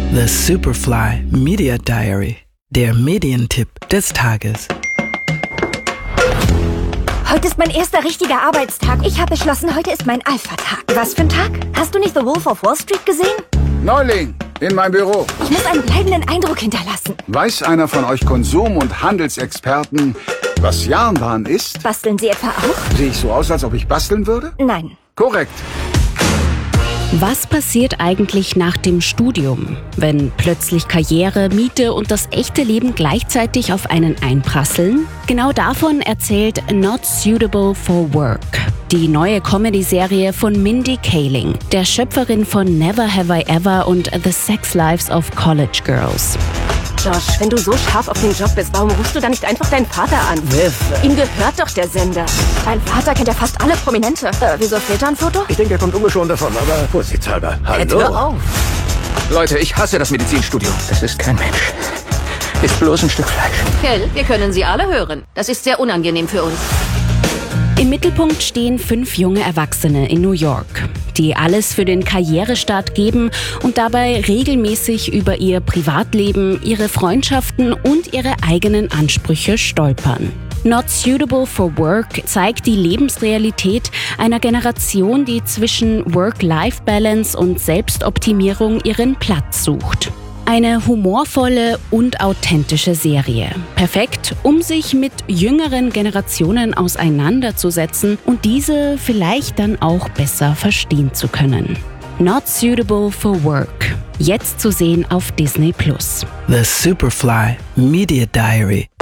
The Superfly Media Diary, der Medientipp des Tages. Heute ist mein erster richtiger Arbeitstag. Ich habe beschlossen, heute ist mein Alpha-Tag. Was für ein Tag? Hast du nicht The Wolf of Wall Street gesehen? Neuling, in meinem Büro. Ich muss einen bleibenden Eindruck hinterlassen. Weiß einer von euch Konsum- und Handelsexperten, was Jarnbahn ist? Basteln Sie etwa auch? Sehe ich so aus, als ob ich basteln würde? Nein. Korrekt. Was passiert eigentlich nach dem Studium, wenn plötzlich Karriere, Miete und das echte Leben gleichzeitig auf einen einprasseln? Genau davon erzählt Not Suitable for Work, die neue Comedy-Serie von Mindy Kaling, der Schöpferin von Never Have I Ever und The Sex Lives of College Girls. Josh, wenn du so scharf auf den Job bist, warum rufst du dann nicht einfach deinen Vater an? Viv. Ihm gehört doch der Sender. Dein Vater kennt ja fast alle Prominente. Wieso fehlt da ein Foto? Ich denke, er kommt ungeschoren davon, aber vorsichtshalber. Hallo? Hör auf. Leute, ich hasse das Medizinstudium. Das ist kein Mensch. Ist bloß ein Stück Fleisch. Kell, wir können Sie alle hören. Das ist sehr unangenehm für uns. Im Mittelpunkt stehen 5 junge Erwachsene in New York, die alles für den Karrierestart geben und dabei regelmäßig über ihr Privatleben, ihre Freundschaften und ihre eigenen Ansprüche stolpern. Not Suitable for Work zeigt die Lebensrealität einer Generation, die zwischen Work-Life-Balance und Selbstoptimierung ihren Platz sucht. Eine humorvolle und authentische Serie. Perfekt, um sich mit jüngeren Generationen auseinanderzusetzen und diese vielleicht dann auch besser verstehen zu können. Not Suitable for Work. Jetzt zu sehen auf Disney+. The Superfly Media Diary.